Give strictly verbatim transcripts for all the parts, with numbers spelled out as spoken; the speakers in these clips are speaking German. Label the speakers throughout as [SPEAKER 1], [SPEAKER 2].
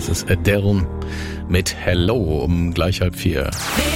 [SPEAKER 1] Das ist Adele mit Hello um gleich halb vier.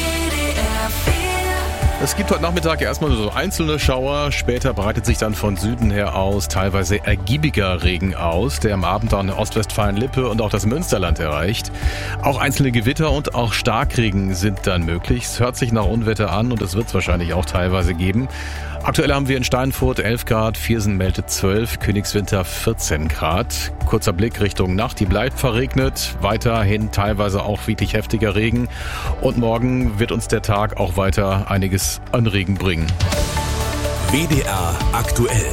[SPEAKER 1] Es gibt heute Nachmittag erstmal so einzelne Schauer, später breitet sich dann von Süden her aus teilweise ergiebiger Regen aus, der am Abend dann Ostwestfalen-Lippe und auch das Münsterland erreicht. Auch einzelne Gewitter und auch Starkregen sind dann möglich. Es hört sich nach Unwetter an und es wird es wahrscheinlich auch teilweise geben. Aktuell haben wir in Steinfurt elf Grad, Viersen meldet zwölf, Königswinter vierzehn Grad. Kurzer Blick Richtung Nacht, die bleibt verregnet, weiterhin teilweise auch wirklich heftiger Regen. Und morgen wird uns der Tag auch weiter einiges an Regen bringen.
[SPEAKER 2] W D R aktuell.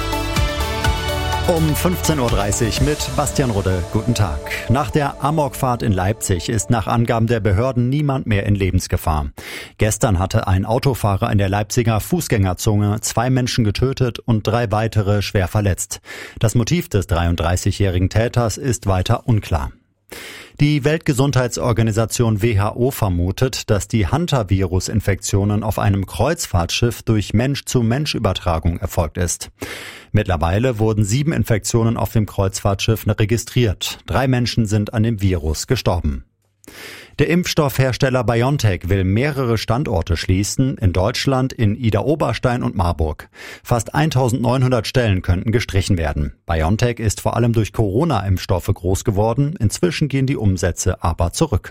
[SPEAKER 3] Um fünfzehn Uhr dreißig mit Bastian Rudde. Guten Tag. Nach der Amokfahrt in Leipzig ist nach Angaben der Behörden niemand mehr in Lebensgefahr. Gestern hatte ein Autofahrer in der Leipziger Fußgängerzone zwei Menschen getötet und drei weitere schwer verletzt. Das Motiv des dreiunddreißigjährigen Täters ist weiter unklar. Die Weltgesundheitsorganisation W H O vermutet, dass die Hantavirus-Infektionen auf einem Kreuzfahrtschiff durch Mensch-zu-Mensch-Übertragung erfolgt ist. Mittlerweile wurden sieben Infektionen auf dem Kreuzfahrtschiff registriert. Drei Menschen sind an dem Virus gestorben. Der Impfstoffhersteller BioNTech will mehrere Standorte schließen, in Deutschland, in Idar-Oberstein und Marburg. Fast eintausendneunhundert Stellen könnten gestrichen werden. BioNTech ist vor allem durch Corona-Impfstoffe groß geworden. Inzwischen gehen die Umsätze aber zurück.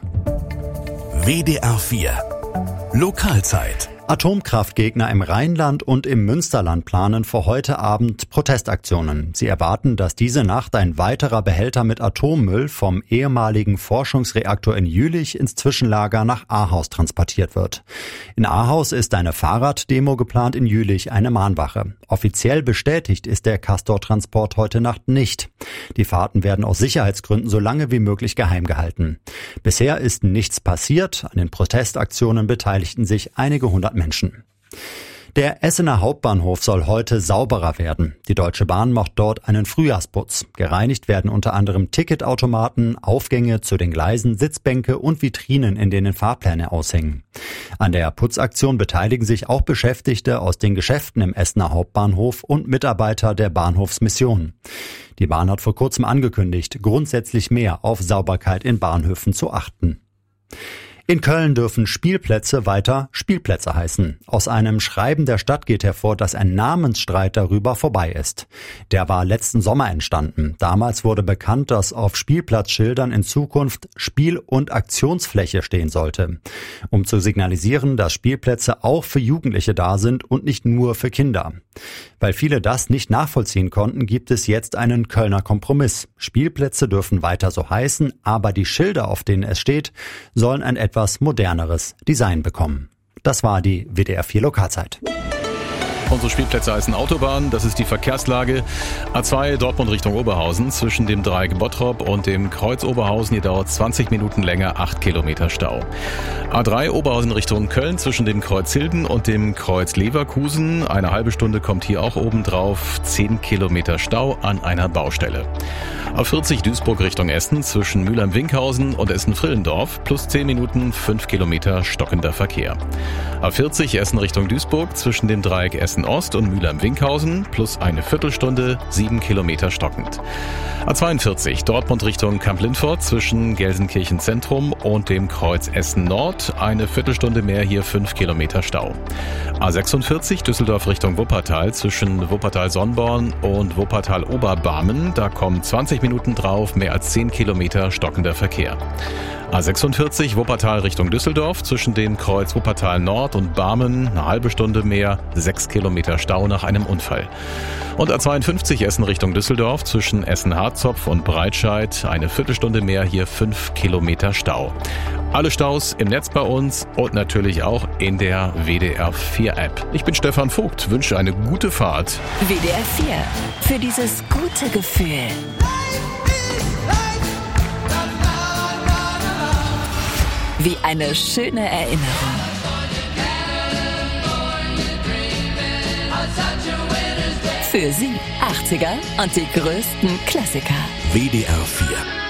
[SPEAKER 2] W D R vier Lokalzeit.
[SPEAKER 3] Atomkraftgegner im Rheinland und im Münsterland planen für heute Abend Protestaktionen. Sie erwarten, dass diese Nacht ein weiterer Behälter mit Atommüll vom ehemaligen Forschungsreaktor in Jülich ins Zwischenlager nach Ahaus transportiert wird. In Ahaus ist eine Fahrraddemo geplant, in Jülich eine Mahnwache. Offiziell bestätigt ist der Castor-Transport heute Nacht nicht. Die Fahrten werden aus Sicherheitsgründen so lange wie möglich geheim gehalten. Bisher ist nichts passiert. An den Protestaktionen beteiligten sich einige hundert Menschen. Der Essener Hauptbahnhof soll heute sauberer werden. Die Deutsche Bahn macht dort einen Frühjahrsputz. Gereinigt werden unter anderem Ticketautomaten, Aufgänge zu den Gleisen, Sitzbänke und Vitrinen, in denen Fahrpläne aushängen. An der Putzaktion beteiligen sich auch Beschäftigte aus den Geschäften im Essener Hauptbahnhof und Mitarbeiter der Bahnhofsmission. Die Bahn hat vor kurzem angekündigt, grundsätzlich mehr auf Sauberkeit in Bahnhöfen zu achten. In Köln dürfen Spielplätze weiter Spielplätze heißen. Aus einem Schreiben der Stadt geht hervor, dass ein Namensstreit darüber vorbei ist. Der war letzten Sommer entstanden. Damals wurde bekannt, dass auf Spielplatzschildern in Zukunft Spiel- und Aktionsfläche stehen sollte, um zu signalisieren, dass Spielplätze auch für Jugendliche da sind und nicht nur für Kinder. Weil viele das nicht nachvollziehen konnten, gibt es jetzt einen Kölner Kompromiss. Spielplätze dürfen weiter so heißen, aber die Schilder, auf denen es steht, sollen ein etwas moderneres Design bekommen. Das war die W D R vier Lokalzeit.
[SPEAKER 1] Unsere Spielplätze heißen Autobahn, das ist die Verkehrslage. A zwei Dortmund Richtung Oberhausen, zwischen dem Dreieck Bottrop und dem Kreuz Oberhausen, hier dauert zwanzig Minuten länger, acht Kilometer Stau. A drei Oberhausen Richtung Köln, zwischen dem Kreuz Hilden und dem Kreuz Leverkusen, eine halbe Stunde kommt hier auch oben drauf, zehn Kilometer Stau an einer Baustelle. A vierzig Duisburg Richtung Essen, zwischen Mülheim-Winkhausen und Essen-Frillendorf, plus zehn Minuten, fünf Kilometer stockender Verkehr. A vierzig Essen Richtung Duisburg, zwischen dem Dreieck Essen Ost und Mülheim-Winkhausen, plus eine Viertelstunde, sieben Kilometer stockend. A zweiundvierzig Dortmund Richtung Kamp-Lindfort, zwischen Gelsenkirchen Zentrum und dem Kreuz Essen Nord, eine Viertelstunde mehr, hier fünf Kilometer Stau. A sechsundvierzig Düsseldorf Richtung Wuppertal, zwischen Wuppertal-Sonnborn und Wuppertal-Oberbarmen, da kommen zwanzig Minuten drauf, mehr als zehn Kilometer stockender Verkehr. A sechsundvierzig Wuppertal Richtung Düsseldorf, zwischen dem Kreuz Wuppertal Nord und Barmen eine halbe Stunde mehr, sechs Kilometer Stau nach einem Unfall. Und A zweiundfünfzig Essen Richtung Düsseldorf, zwischen Essen-Harzopf und Breitscheid eine Viertelstunde mehr, hier fünf Kilometer Stau. Alle Staus im Netz bei uns und natürlich auch in der W D R vier App. Ich bin Stefan Vogt, wünsche eine gute Fahrt.
[SPEAKER 4] W D R vier, für dieses gute Gefühl. Wie eine schöne Erinnerung. Für Sie achtziger und die größten Klassiker.
[SPEAKER 2] W D R vier